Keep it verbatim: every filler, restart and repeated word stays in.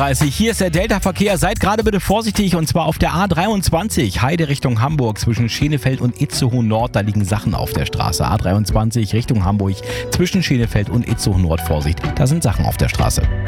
dreißig. Hier ist der Delta-Verkehr. Seid gerade bitte vorsichtig und zwar auf der A dreiundzwanzig, Heide Richtung Hamburg zwischen Schenefeld und Itzehoe Nord. Da liegen Sachen auf der Straße. A dreiundzwanzig Richtung Hamburg zwischen Schenefeld und Itzehoe Nord. Vorsicht, da sind Sachen auf der Straße.